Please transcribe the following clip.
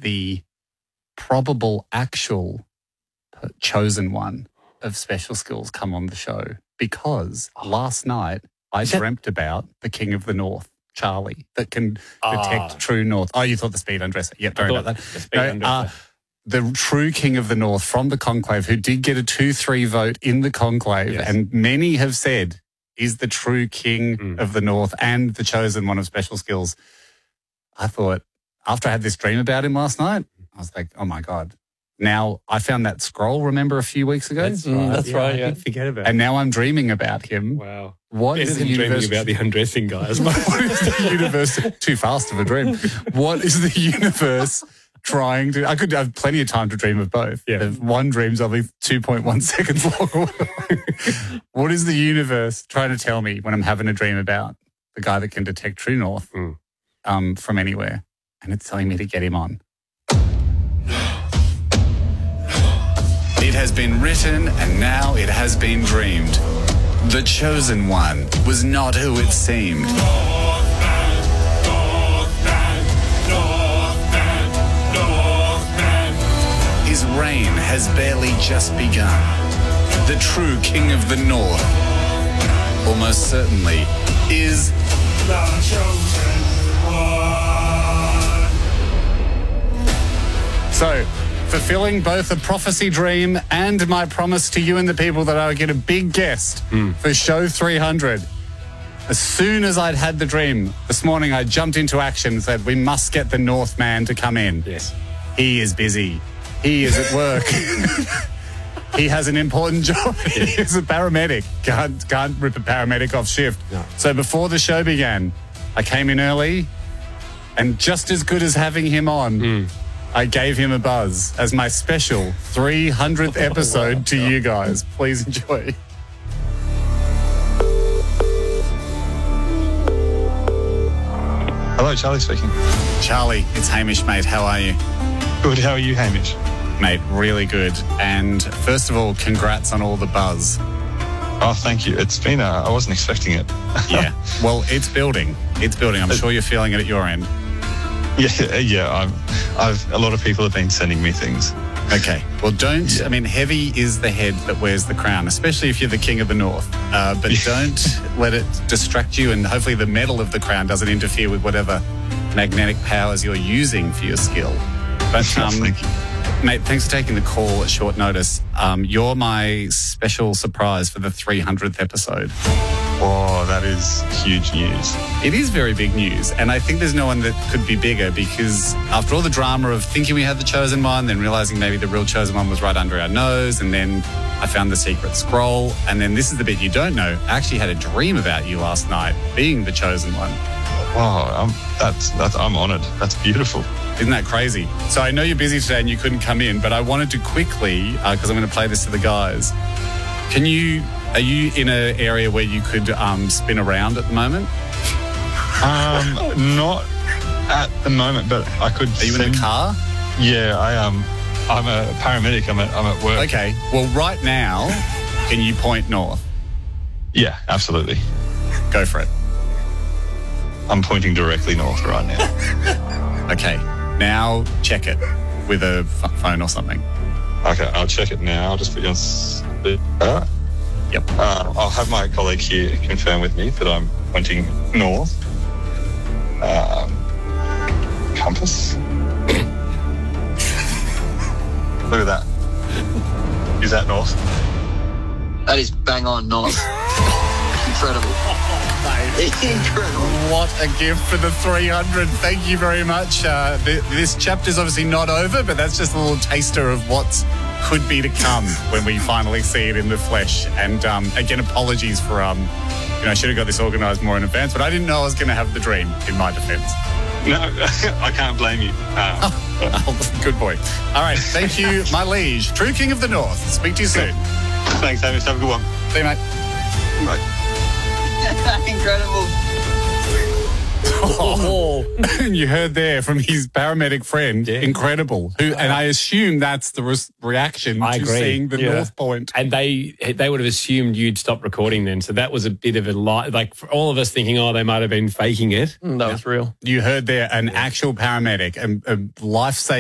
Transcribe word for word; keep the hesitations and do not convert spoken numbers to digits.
the probable actual chosen one of Special Skills come on the show, because last night I dreamt about the King of the North, Charlie, that can detect Ah. true north. Oh, you thought the speed undresser. Yep, don't worry about that. The speed No, undresser. uh, the true King of the North from the conclave, who did get a two three vote in the conclave, Yes. and many have said is the true King Mm. of the North and the chosen one of Special Skills. I thought, after I had this dream about him last night, I was like, oh my God. Now, I found that scroll, remember, a few weeks ago? That's right. that's yeah, right, I yeah. did forget about And it. now I'm dreaming about him. Wow. What Better is the than dreaming universe? about the undressing guys. What is the universe? Too fast of a dream. What is the universe trying to? I could have plenty of time to dream of both. Yeah. If one dream's only two point one seconds long. What is the universe trying to tell me when I'm having a dream about the guy that can detect true north Mm. um, from anywhere? And it's telling me to get him on. It has been written and now it has been dreamed. The chosen one was not who it seemed. Northman, Northman, Northman, Northman. His reign has barely just begun. The true King of the North almost certainly is The chosen one. so. Fulfilling both a prophecy dream and my promise to you and the people that I would get a big guest for show three hundred. As soon as I'd had the dream, this morning I jumped into action and said, we must get the Northman to come in. Yes. He is busy. He is at work. He has an important job. He is a paramedic. Can't, can't rip a paramedic off shift. No. So before the show began, I came in early, and just as good as having him on, I gave him a buzz as my special three hundredth episode to you guys. Please enjoy. Hello, Charlie speaking. Charlie, it's Hamish, mate. How are you? Good, how are you, Hamish? Mate, really good. And first of all, congrats on all the buzz. Oh, thank you. It's been, uh, I wasn't expecting it. Yeah. Well, it's building. It's building. I'm sure you're feeling it at your end. Yeah, yeah. I'm, I've, a lot of people have been sending me things. Okay. Well, don't, Yeah. I mean, heavy is the head that wears the crown, especially if you're the King of the North. Uh, but don't let it distract you, and hopefully the metal of the crown doesn't interfere with whatever magnetic powers you're using for your skill. But, um, Thank you. mate, thanks for taking the call at short notice. Um, you're my special surprise for the three hundredth episode. Oh, that is huge news. It is very big news, and I think there's no one that could be bigger, because after all the drama of thinking we had the chosen one, then realizing maybe the real chosen one was right under our nose, and then I found the secret scroll, and then this is the bit you don't know. I actually had a dream about you last night being the chosen one. Wow, I'm, that's, that's, I'm honoured. That's beautiful. Isn't that crazy? So I know you're busy today and you couldn't come in, but I wanted to quickly, because I'm going to play this to the guys. Can you, are you in an area where you could um, spin around at the moment? Um, not at the moment, but I could. Are you in the car? Yeah, I am. I'm a paramedic. I'm at, I'm at work. Okay. Well, right now, can you point north? Yeah, absolutely. Go for it. I'm pointing directly north right now. Okay. Now check it with a f- phone or something. Okay, I'll check it now. I'll just put you on speaker. Yep. Uh, I'll have my colleague here confirm with me that I'm pointing north. Um, compass. Look at that. Is that north? That is bang on north. Incredible. Incredible. What a gift for the three hundred. Thank you very much. Uh, th- this chapter's obviously not over, but that's just a little taster of what could be to come when we finally see it in the flesh. And um, again, apologies for, um, you know, I should have got this organised more in advance, but I didn't know I was going to have the dream, in my defence. No, I can't blame you. Uh, Oh, good boy. All right, thank you, my liege. True King of the North. Speak to you soon. Thanks, Hamish. Have a good one. See you, mate. Bye. Incredible. Oh, you heard there from his paramedic friend, Yeah. incredible. Who, and I assume that's the re- reaction I to agree. seeing the Yeah. North Point. And they they would have assumed you'd stop recording then. So that was a bit of a lie. Like for all of us thinking, oh, they might have been faking it. Mm, that was real. You heard there an actual paramedic, a, a life-saving